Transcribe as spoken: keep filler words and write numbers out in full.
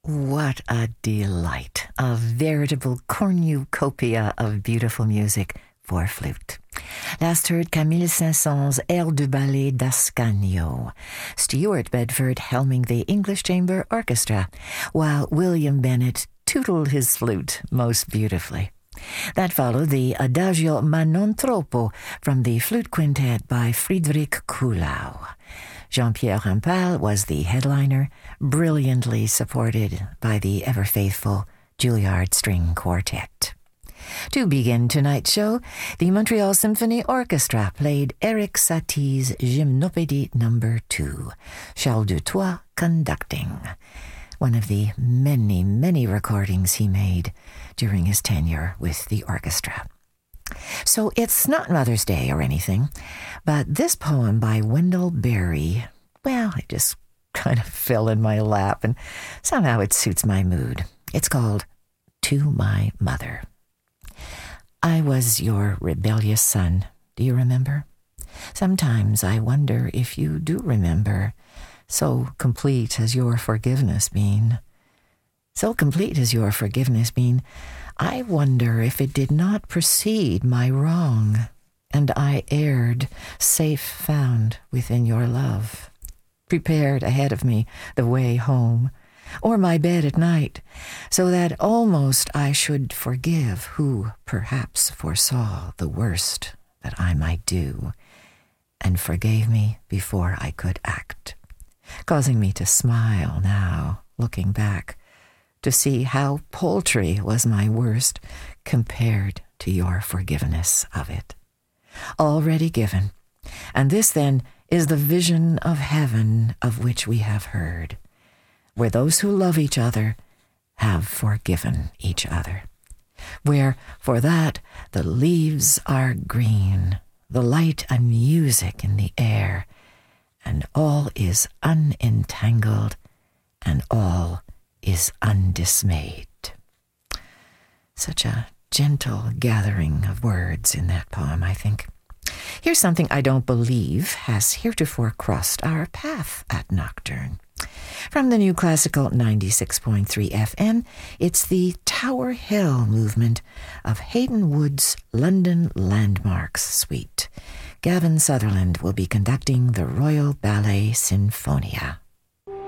What a delight. A veritable cornucopia of beautiful music for flute. Last heard Camille Saint-Saëns' Air du Ballet d'Ascanio, Stuart Bedford helming the English Chamber Orchestra, while William Bennett tootled his flute most beautifully. That followed the Adagio ma non troppo from the flute quintet by Friedrich Kuhlau. Jean-Pierre Rampal was the headliner, brilliantly supported by the ever-faithful Juilliard String Quartet. To begin tonight's show, the Montreal Symphony Orchestra played Erik Satie's Gymnopédie number two, Charles Dutoit conducting, one of the many, many recordings he made during his tenure with the orchestra. So it's not Mother's Day or anything, but this poem by Wendell Berry, well, it just kind of fell in my lap, and somehow it suits my mood. It's called To My Mother. I was your rebellious son, do you remember? Sometimes I wonder if you do remember, so complete has your forgiveness been. So complete has your forgiveness been, I wonder if it did not precede my wrong, and I erred, safe found within your love, prepared ahead of me the way home, or my bed at night, so that almost I should forgive who perhaps foresaw the worst that I might do, and forgave me before I could act, causing me to smile now, looking back, to see how paltry was my worst compared to your forgiveness of it. Already given, and this then is the vision of heaven of which we have heard, where those who love each other have forgiven each other, where for that the leaves are green, the light and music in the air, and all is unentangled, and all is undismayed. Such a gentle gathering of words in that poem, I think. Here's something I don't believe has heretofore crossed our path at Nocturne. From the New Classical ninety-six point three F M, it's the Tower Hill movement of Hayden Wood's London Landmarks Suite. Gavin Sutherland will be conducting the Royal Ballet Sinfonia.